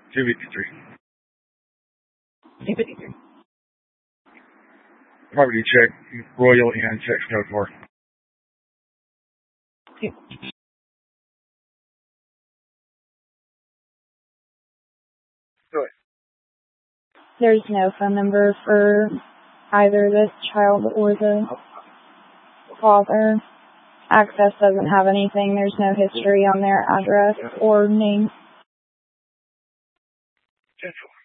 253. 253. Property check, Royal and checks code 4. 2. Go ahead. There's no phone number for either this child or the father. Access doesn't have anything. There's no history on their address or name. Central.